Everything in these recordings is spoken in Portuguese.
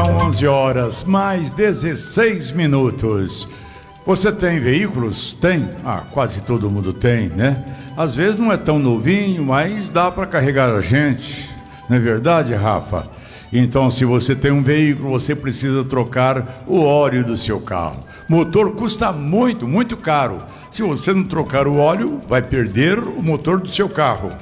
São 11 horas mais 16 minutos. Você tem veículos? Tem? Quase todo mundo tem, né? Às vezes não é tão novinho, mas dá para carregar a gente. Não é verdade, Rafa? Então, se você tem um veículo, você precisa trocar o óleo do seu carro. Motor custa muito, muito caro. Se você não trocar o óleo, vai perder o motor do seu carro.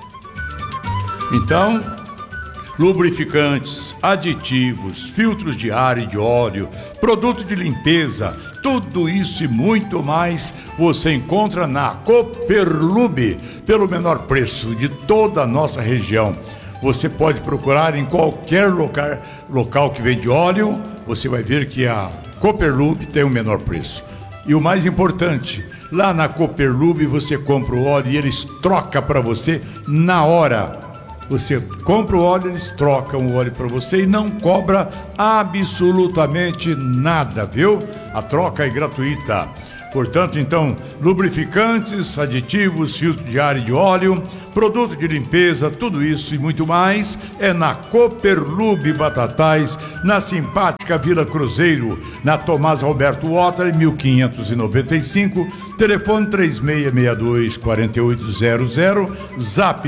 Então, lubrificantes, aditivos, filtros de ar e de óleo, produto de limpeza, tudo isso e muito mais você encontra na Cooperlube, pelo menor preço de toda a nossa região. Você pode procurar em qualquer local que vende óleo, você vai ver que a Cooperlube tem o menor preço. E o mais importante, lá na Cooperlube você compra o óleo e eles trocam para você na hora. Você compra o óleo, eles trocam o óleo para você e não cobra absolutamente nada, viu? A troca é gratuita. Portanto, então, lubrificantes, aditivos, filtro de ar e de óleo, produto de limpeza, tudo isso e muito mais é na Cooperlube Batatais, na simpática Vila Cruzeiro, na Tomás Alberto Water, 1595, telefone 3662-4800, zap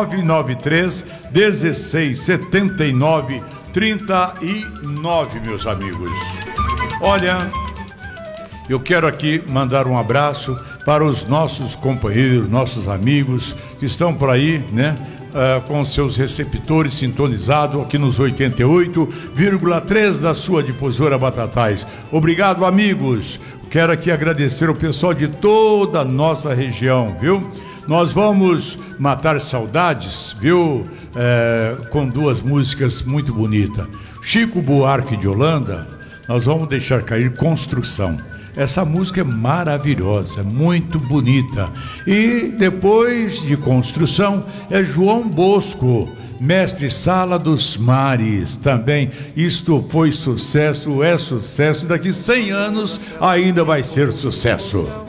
993-1679-39, meus amigos. Olha, eu quero aqui mandar um abraço para os nossos companheiros, nossos amigos que estão por aí, né? Com seus receptores sintonizados aqui nos 88,3 da sua difusora Batatais. Obrigado, amigos. Quero aqui agradecer o pessoal de toda a nossa região, viu? Nós vamos matar saudades, viu? Com duas músicas muito bonitas. Chico Buarque de Holanda, nós vamos deixar cair Construção. Essa música é maravilhosa, muito bonita. E depois de Construção é João Bosco, Mestre Sala dos Mares. Também isto foi sucesso, é sucesso. Daqui 100 anos ainda vai ser sucesso.